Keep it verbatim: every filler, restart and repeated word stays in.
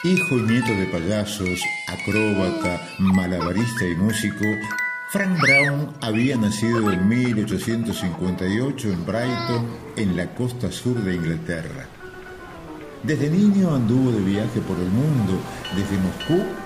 Hijo y nieto de payasos, acróbata, malabarista y músico, Frank Brown había nacido en mil ochocientos cincuenta y ocho en Brighton, en la costa sur de Inglaterra. Desde niño anduvo de viaje por el mundo, desde Moscú